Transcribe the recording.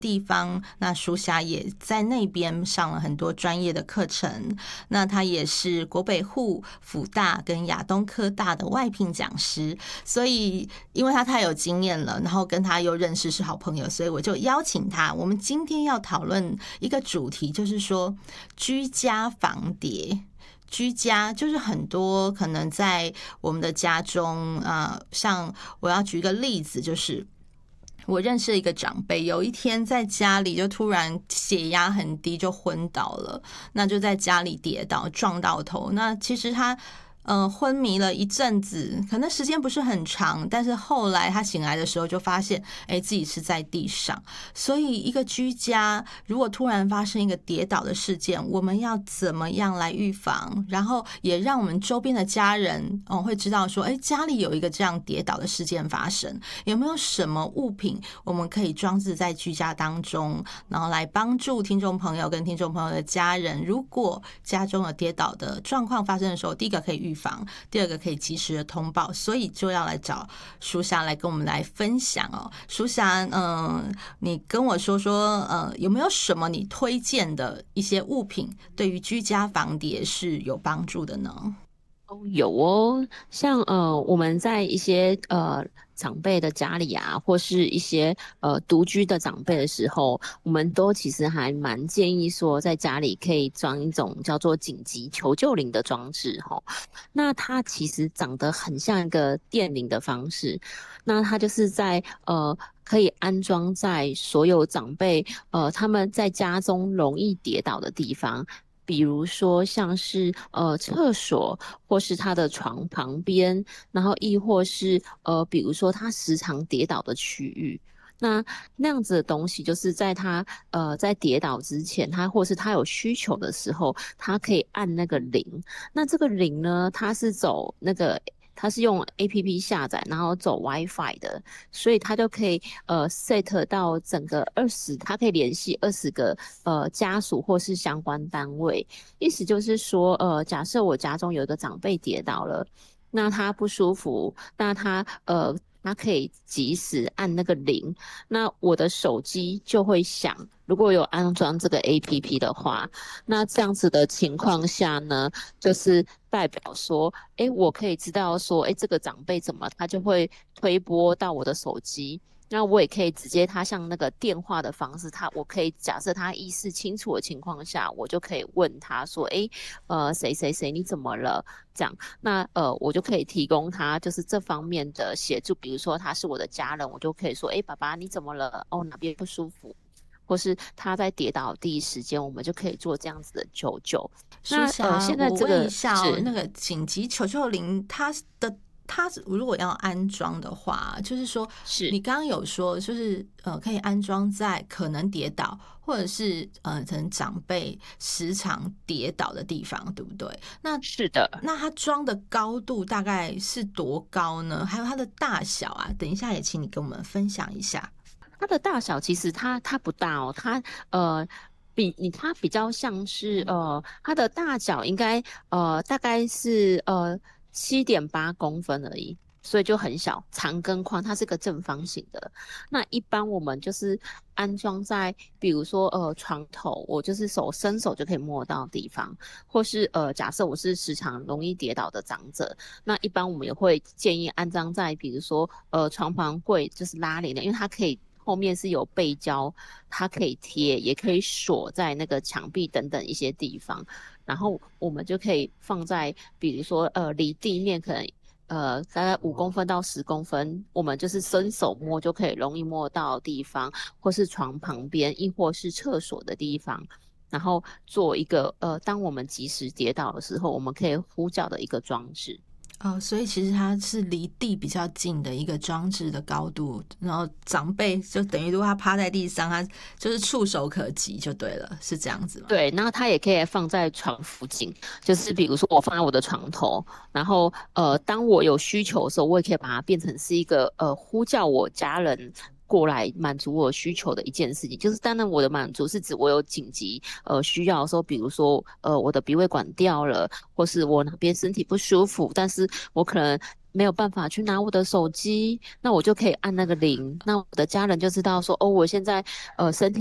地方，那书霞也在那边上了很多专业的课程。那他也是国北护、辅大跟亚东科大的外聘讲师，所以因为他太有经验了，然后跟他又认识是好朋友，所以我就邀请他。我们今天要讨论一个主题，就是说居家防谍。居家就是很多可能在我们的家中，像我要举一个例子，就是我认识一个长辈，有一天在家里就突然血压很低，就昏倒了，那就在家里跌倒撞到头。那其实他昏迷了一阵子，可能时间不是很长，但是后来他醒来的时候就发现，自己是在地上。所以一个居家如果突然发生一个跌倒的事件，我们要怎么样来预防？然后也让我们周边的家人会知道说，家里有一个这样跌倒的事件发生，有没有什么物品我们可以装置在居家当中，然后来帮助听众朋友跟听众朋友的家人，如果家中有跌倒的状况发生的时候，第一个可以预防，第二个可以及时的通报。所以就要来找书霞来跟我们来分享哦。书霞，你跟我说说，有没有什么你推荐的一些物品，对于居家防谍是有帮助的呢？ 有哦，像我们在一些长辈的家里啊，或是一些独居的长辈的时候，我们都其实还蛮建议说，在家里可以装一种叫做紧急求救铃的装置哈。那它其实长得很像一个电铃的方式，那它就是在可以安装在所有长辈他们在家中容易跌倒的地方。比如说像是厕所，或是他的床旁边，然后亦或是比如说他时常跌倒的区域。那样子的东西，就是在他在跌倒之前，他或是他有需求的时候，他可以按那个铃。那这个铃呢，它是走那个。它是用 APP 下载，然后走 WiFi 的，所以它就可以set 到整个它可以联系20个家属或是相关单位。意思就是说，假设我家中有一个长辈跌倒了，那他不舒服，那他可以及时按那个铃，那我的手机就会响。如果有安装这个 APP 的话，那这样子的情况下呢，就是代表说，我可以知道说，这个长辈怎么，他就会推播到我的手机。那我也可以直接他像那个电话的方式，我可以假设他意识清楚的情况下，我就可以问他说，谁谁谁你怎么了？这样，那我就可以提供他就是这方面的协助，比如说他是我的家人，我就可以说，爸爸你怎么了？哦，哪边不舒服？或是他在跌倒的第一时间，我们就可以做这样子的求救。那书霞， 现在我问一这个下哦， 是那个紧急求救铃，它如果要安装的话，就是说是你刚刚有说，就是可以安装在可能跌倒，或者是可能长辈时常跌倒的地方，对不对？那是的， 那它装的高度大概是多高呢？还有它的大小啊，等一下也请你跟我们分享一下。 它的大小其实它不大哦，呃它比较像是它的大小应该大概是7.8公分而已，所以就很小，长跟宽它是个正方形的。那一般我们就是安装在比如说床头，我就是伸手就可以摸到的地方，或是假设我是时常容易跌倒的长者，那一般我们也会建议安装在比如说床旁柜，就是拉铃的，因为它可以。后面是有背胶，它可以贴，也可以锁在那个墙壁等等一些地方。然后我们就可以放在，比如说离地面可能大概5公分到10公分，我们就是伸手摸就可以容易摸到的地方，或是床旁边，亦或是厕所的地方。然后做一个当我们及时跌倒的时候，我们可以呼叫的一个装置。 所以其实它是离地比较近的一个装置的高度，然后长辈就等于如果他趴在地上，他就是触手可及就对了，是这样子吗？ 对，然后它也可以放在床附近，就是比如说我放在我的床头，然后当我有需求的时候，我也可以把它变成是一个呼叫我家人过来满足我需求的一件事情。就是当然我的满足是指我有紧急需要的时候，比如说我的鼻胃管掉了，或是我哪边身体不舒服，但是我可能没有办法去拿我的手机，那我就可以按那个铃，那我的家人就知道说，哦，我现在身体